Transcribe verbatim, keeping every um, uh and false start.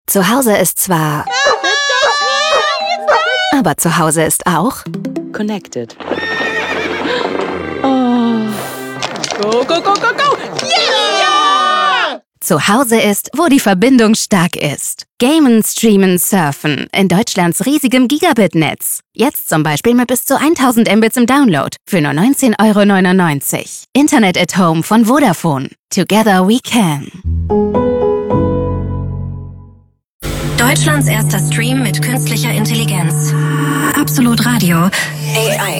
Zu Hause ist zwar... Aber zu Hause ist auch... Connected. Oh. Go, go, go, go, go! Yeah! Zu Hause ist, wo die Verbindung stark ist. Gamen, streamen, surfen. In Deutschlands riesigem Gigabit-Netz. Jetzt zum Beispiel mit bis zu tausend Mbits im Download. Für nur neunzehn Euro neunundneunzig. Internet at Home von Vodafone. Together we can. Deutschlands erster Stream mit künstlicher Intelligenz. Absolut Radio. A I.